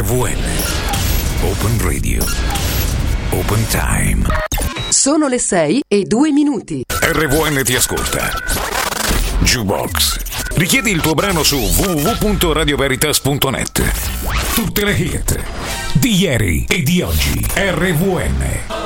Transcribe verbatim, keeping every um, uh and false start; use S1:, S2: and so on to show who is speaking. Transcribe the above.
S1: V N. Open Radio. Open Time.
S2: Sono le sei e due minuti.
S1: R V N ti ascolta. Jukebox. Richiedi il tuo brano su w w w punto radio veritas punto net. Tutte le hit di ieri e di oggi. R V N.